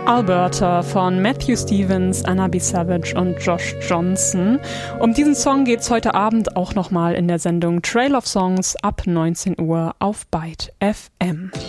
Alberta von Matthew Stevens, Anna B. Savage und Josh Johnson. Um diesen Song geht es heute Abend auch nochmal in der Sendung Trail of Songs ab 19 Uhr auf Byte FM.